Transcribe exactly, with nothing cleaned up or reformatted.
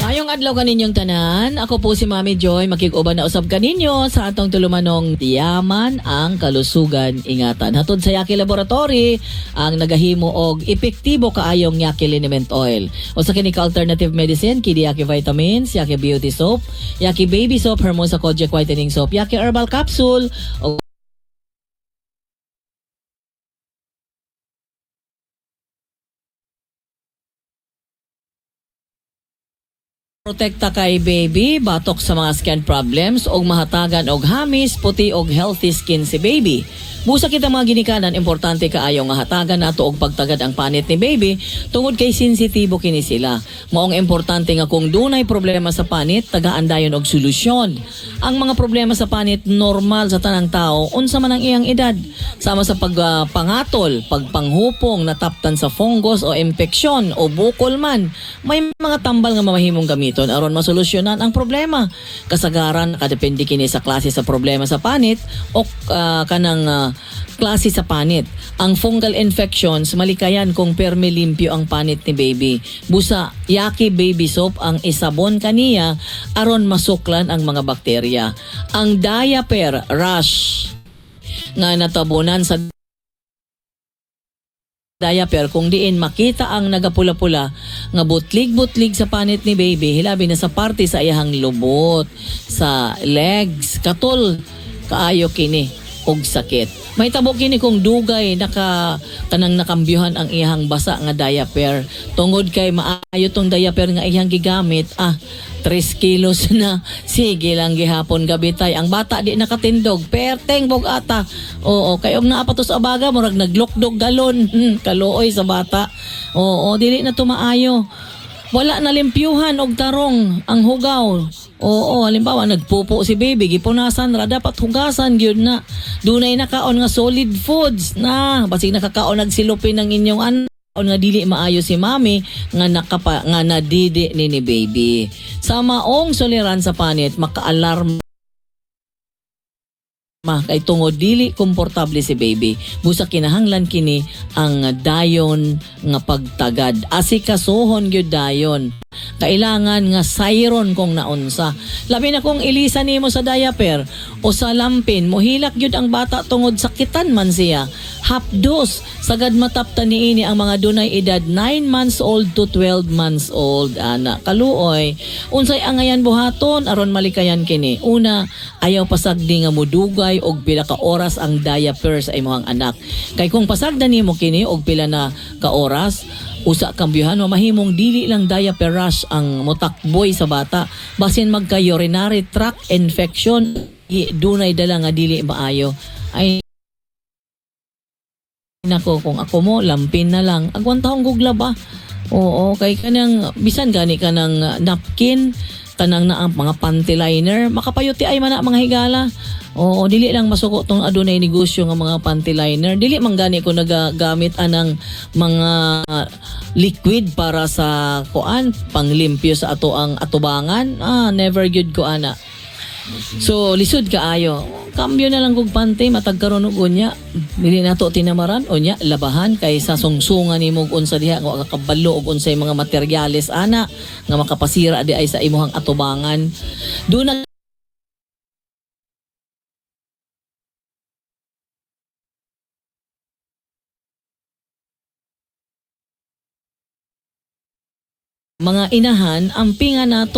Mayong adlaw kaninyong tanan. Ako po si Mami Joy, makig-uban na usab kaninyo sa atong tulumanong tiyaman ang kalusugan ingatan. Hatod sa Yaki Laboratory ang nagahimo og epektibo kaayong Yaki Liniment Oil. O sa kini alternative medicine, kidi Yaki Vitamins, Yaki Beauty Soap, Yaki Baby Soap, Hermosa Kojic Whitening Soap, Yaki Herbal Capsule, o protekta kay baby, batok sa mga skin problems og mahatagan og hamis, puti og healthy skin si baby. Busa kita mga ginikanan, importante kaayo nga hatagan nato og pagtagad ang panit ni baby tungod kay sensitibo kini sila. Maong importante nga kung dunay problema sa panit, tagaan dayon og solusyon. Ang mga problema sa panit normal sa tanang tao unsa man ang iyang edad, sama sa pagpangatol, uh, pagpanghupong, nataptan sa fungus o impeksyon o bukol man. May mga tambal nga mamahimong gamiton aron masolusyonan ang problema. Kasagaran nakadepende kini sa klase sa problema sa panit o uh, kanang uh, klase sa panit. Ang fungal infections malikayan kung permi limpyo ang panit ni baby. Busa Yaki Baby Soap ang isabon kaniya aron masuklan ang mga bakterya. Ang diaper rash nga natabunan sa diaper kung diin makita ang nagapula-pula nga butlig-butlig sa panit ni baby, hilabi na sa parte sa iyahang lubot, sa legs, katol kaayo kini og sakit. May tabo kini kung dugay naka kanang nakambyuhan ang iyang basa nga diaper. Tungod kay maayo tong diaper nga iyang gigamit, ah three kilos na. Sige lang gihapon gabi tay. Ang bata di nakatindog. Perteng bog ata. Oo, kay og naa pa to sa abaga murag naglokdog galon. Hmm, kaluoy sa bata. Oo, dili na tumaayo. Wala na limpyuhan og tarong ang hugaw. Oo, halimbawa nagpupo si baby, gipunasan ra dapat hugasan gyud na. Dunay nakaon nga solid foods na basig nakakaon nagsilupin ng inyong anak nga dili maayo si mami nga nakapa nga nadidi ni ni baby. Sa maong soliran sa panit maka-alarm ma kay tungod dili komportable si baby. Busa kinahanglan kini ang dayon nga pagtagad. Asikasuhon gyud dayon. Kailangan nga sayron kung naunsa. Labi na kung ilisa nimo sa diaper o sa lampin, mohilak gyud ang bata tungod sakitan man siya. Hapdos sagad mataptan niini ang mga dunay edad nine months old to twelve months old ana. Kaluoy unsay angayan buhaton aron malikayan kini. Una, ayaw pasagdi nga mudugay og pila ka oras ang diaper sa imong anak. Kay kung pasagdan nimo kini og pila na ka oras, usa kambyuhan mahimong dili lang diaper rash ang motakboy sa bata, basin magka urinary tract infection, dunay dala nga dili maayo. Ay nako, kung ako mo lampin na lang agwan taong gugla ba. Oo, kay kanang bisan gani kanang napkin tanang na ang mga panty liner makapayuti ay man mga higala. Oo, dili lang masuko tong adunay negosyo nga mga panty liner. Dili man gani ko nagagamit anang mga liquid para sa kuan panglimpyo sa ato ang atubangan. Ah, never good ko ana. So lisod kaayo. Kambyo na lang kog panty matag karon og unya. Dili nato tinamaran unya labahan kay sa sungsungan nimo og unsa diha nga kakabalo og unsay mga materyales ana nga makapasira di ay sa imong atubangan. Do na mga inahan ang pinga nato